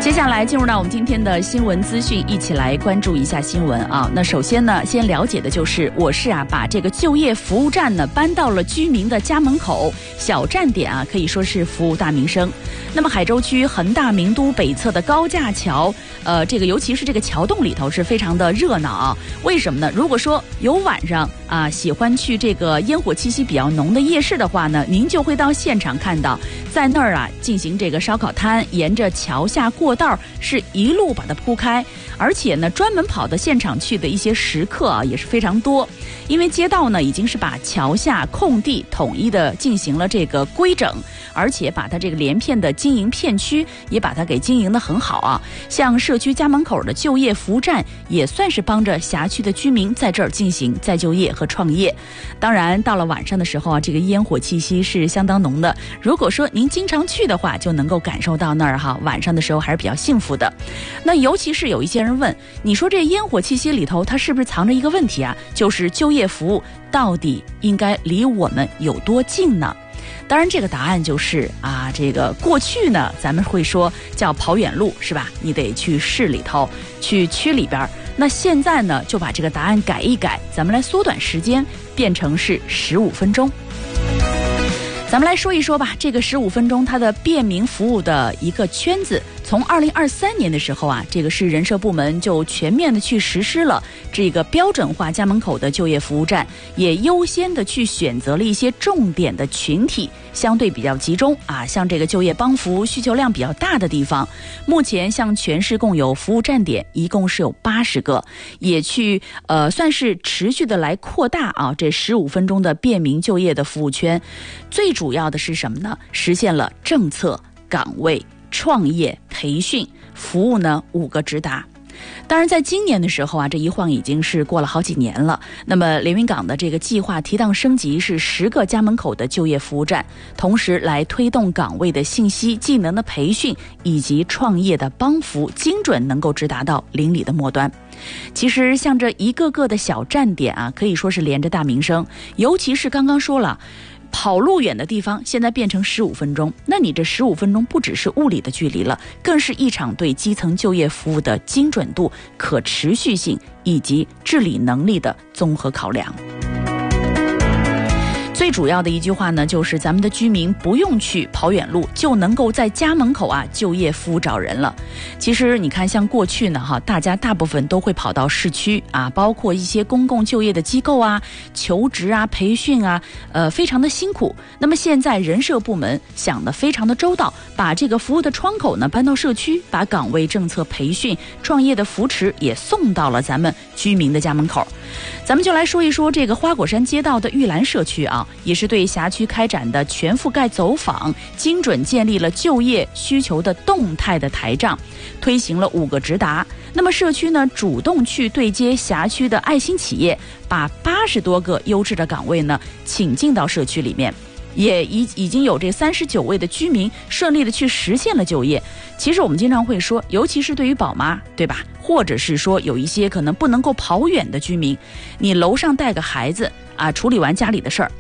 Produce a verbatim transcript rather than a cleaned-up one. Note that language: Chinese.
接下来进入到我们今天的新闻资讯，一起来关注一下新闻啊。那首先呢，先了解的就是我市啊，把这个就业服务站呢搬到了居民的家门口，小站点啊，可以说是服务大民生。那么海州区恒大名都北侧的高架桥，呃，这个尤其是这个桥洞里头是非常的热闹啊。为什么呢？如果说有晚上啊喜欢去这个烟火气息比较浓的夜市的话呢，您就会到现场看到，在那儿啊进行这个烧烤摊，沿着桥下过道是一路把它铺开，而且呢专门跑到现场去的一些食客啊也是非常多。因为街道呢已经是把桥下空地统一的进行了这个规整，而且把它这个连片的经营片区也把它给经营的很好啊。像社区家门口的就业服务站也算是帮着辖区的居民在这儿进行再就业和创业。当然到了晚上的时候啊，这个烟火气息是相当浓的，如果说您经常去的话，就能够感受到那儿哈晚上的时候还是比较幸福的。那尤其是有一些人问，你说这烟火气息里头它是不是藏着一个问题啊，就是就业服务到底应该离我们有多近呢？当然这个答案就是啊，这个过去呢咱们会说叫跑远路是吧，你得去市里头去区里边，那现在呢就把这个答案改一改，咱们来缩短时间，变成是十五分钟。咱们来说一说吧，这个十五分钟它的便民服务的一个圈子，从二零二三年的时候啊，这个市人社部门就全面的去实施了这个标准化家门口的就业服务站，也优先的去选择了一些重点的群体，相对比较集中啊，像这个就业帮扶需求量比较大的地方。目前像全市共有服务站点一共是有八十个，也去呃算是持续的来扩大啊这十五分钟的便民就业的服务圈。最主要的是什么呢？实现了政策、岗位、创业、培训服务呢五个直达。当然在今年的时候啊，这一晃已经是过了好几年了。那么连云港的这个计划提档升级是十个家门口的就业服务站，同时来推动岗位的信息、技能的培训以及创业的帮扶，精准能够直达到邻里的末端。其实像这一个个的小站点啊，可以说是连着大民生，尤其是刚刚说了跑路远的地方现在变成十五分钟，那你这十五分钟不只是物理的距离了，更是一场对基层就业服务的精准度、可持续性以及治理能力的综合考量。最主要的一句话呢，就是咱们的居民不用去跑远路，就能够在家门口啊就业服务找人了。其实你看像过去呢哈，大家大部分都会跑到市区啊，包括一些公共就业的机构啊、求职啊、培训啊，呃非常的辛苦。那么现在人社部门想得非常的周到，把这个服务的窗口呢搬到社区，把岗位政策培训、创业的扶持也送到了咱们居民的家门口。咱们就来说一说这个花果山街道的玉兰社区啊，也是对辖区开展的全覆盖走访，精准建立了就业需求的动态的台账，推行了五个直达。那么社区呢主动去对接辖区的爱心企业，把八十多个优质的岗位呢请进到社区里面，也已已经有这三十九位的居民顺利的去实现了就业。其实我们经常会说，尤其是对于宝妈，对吧？或者是说有一些可能不能够跑远的居民，你楼上带个孩子啊，处理完家里的事儿，